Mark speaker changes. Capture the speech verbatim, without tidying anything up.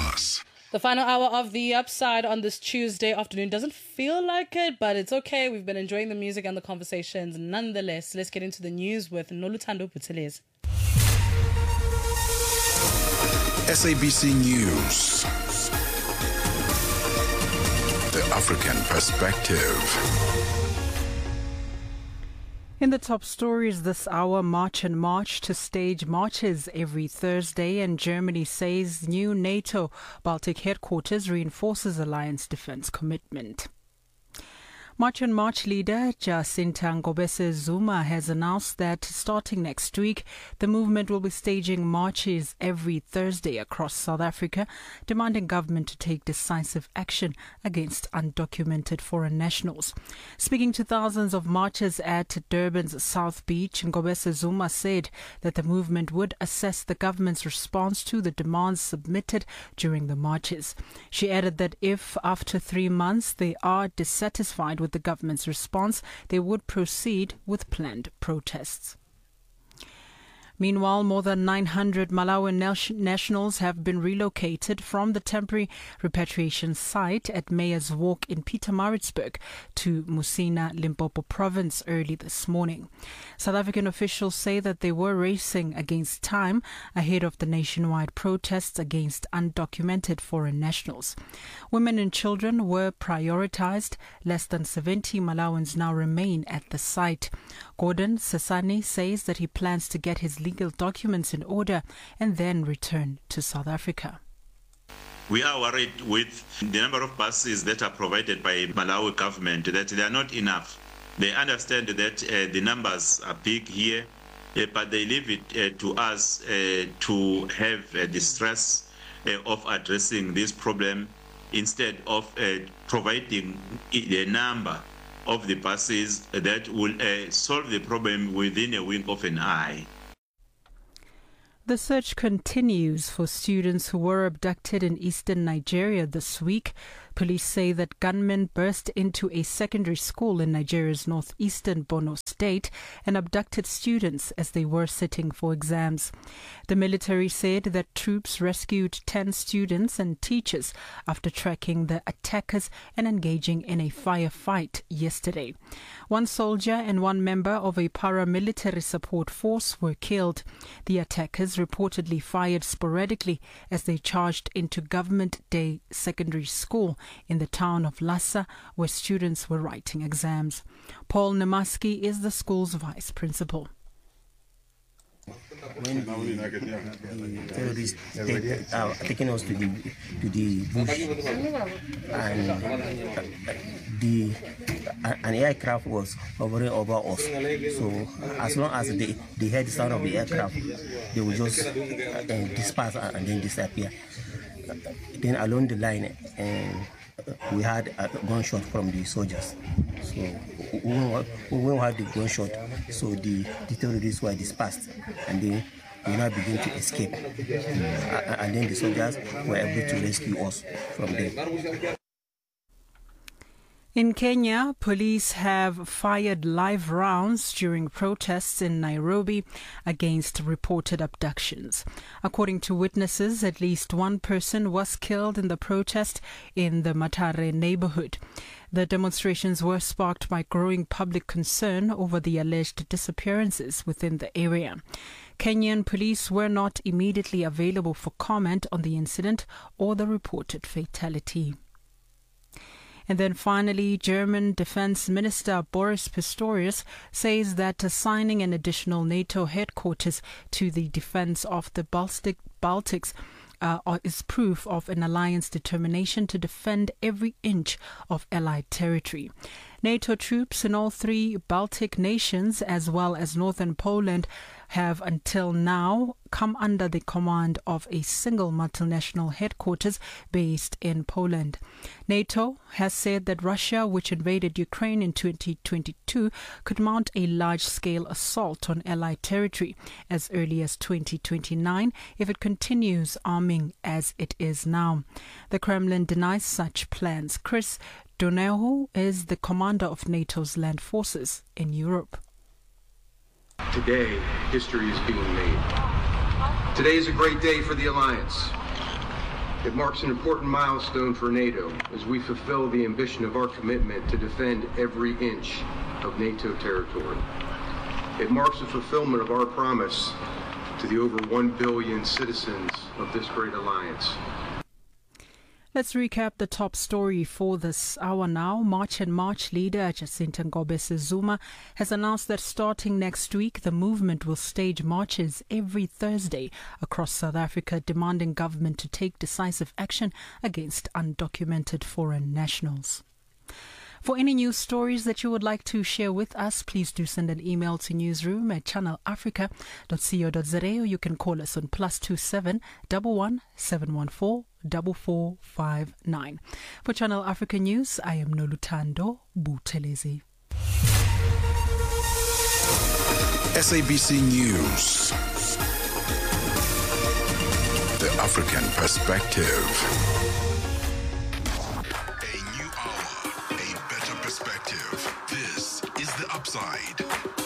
Speaker 1: Plus.
Speaker 2: The final hour of The Upside on this Tuesday afternoon doesn't feel like it, but it's okay. We've been enjoying the music and the conversations nonetheless. Let's get into the news with Noluthando Buthelezi.
Speaker 1: S A B C News. The African Perspective.
Speaker 3: In the top stories this hour, March and March to stage marches every Thursday, and Germany says new NATO Baltic headquarters reinforces alliance defense commitment. March and March leader Jacinta Ngobese Zuma has announced that starting next week, the movement will be staging marches every Thursday across South Africa, demanding government to take decisive action against undocumented foreign nationals. Speaking to thousands of marchers at Durban's South Beach, Ngobese Zuma said that the movement would assess the government's response to the demands submitted during the marches. She added that if after three months they are dissatisfied with with the government's response, they would proceed with planned protests. Meanwhile, more than nine hundred Malawian nationals have been relocated from the temporary repatriation site at Mayor's Walk in Pietermaritzburg to Musina, Limpopo province early this morning. South African officials say that they were racing against time ahead of the nationwide protests against undocumented foreign nationals. Women and children were prioritized. Less than seventy Malawians now remain at the site. Gordon Sesani says that he plans to get his legal documents in order and then return to South Africa.
Speaker 4: We are worried with the number of buses that are provided by Malawi government, that they are not enough. They understand that uh, the numbers are big here, uh, but they leave it uh, to us uh, to have uh, the stress uh, of addressing this problem instead of uh, providing the number of the buses that will uh, solve the problem within a wink of an eye.
Speaker 3: The search continues for students who were abducted in eastern Nigeria this week. Police say that gunmen burst into a secondary school in Nigeria's northeastern Borno state and abducted students as they were sitting for exams. The military said that troops rescued ten students and teachers after tracking the attackers and engaging in a firefight yesterday. One soldier and one member of a paramilitary support force were killed. The attackers reportedly fired sporadically as they charged into Government Day Secondary School in the town of Lassa, where students were writing exams. Paul Namaski is the school's vice principal.
Speaker 5: When the terrorists take, uh, taking us to the to the bush, and uh, the uh, an aircraft was hovering over us. So as long as they they heard the sound of the aircraft, they would just uh, disperse and then disappear. Then along the line, uh, we had a gunshot from the soldiers. So when we had the gunshot, so the, the terrorists were dispersed, and they we now begin to escape. Uh, and then the soldiers were able to rescue us from them.
Speaker 3: In Kenya, police have fired live rounds during protests in Nairobi against reported abductions. According to witnesses, at least one person was killed in the protest in the Matare neighborhood. The demonstrations were sparked by growing public concern over the alleged disappearances within the area. Kenyan police were not immediately available for comment on the incident or the reported fatality. And then finally, German Defense Minister Boris Pistorius says that assigning an additional NATO headquarters to the defense of the Baltic, Baltics uh, is proof of an alliance determination to defend every inch of Allied territory. NATO troops in all three Baltic nations, as well as northern Poland, have until now come under the command of a single multinational headquarters based in Poland. NATO has said that Russia, which invaded Ukraine in twenty twenty-two, could mount a large-scale assault on Allied territory as early as twenty twenty-nine if it continues arming as it is now. The Kremlin denies such plans. Chris Donoghue is the commander of NATO's land forces in Europe.
Speaker 6: Today, history is being made. Today is a great day for the Alliance. It marks an important milestone for NATO as we fulfill the ambition of our commitment to defend every inch of NATO territory. It marks the fulfillment of our promise to the over one billion citizens of this great alliance.
Speaker 3: Let's recap the top story for this hour now. March and March leader Jacinta Ngobese Zuma has announced that starting next week, the movement will stage marches every Thursday across South Africa, demanding government to take decisive action against undocumented foreign nationals. For any news stories that you would like to share with us, please do send an email to newsroom at channel africa dot co dot za, or you can call us on plus two seven one one seven one four four four five nine. For Channel Africa News, I am Noluthando Buthelezi.
Speaker 1: S A B C News. The African Perspective. Perspective. This is The Upside.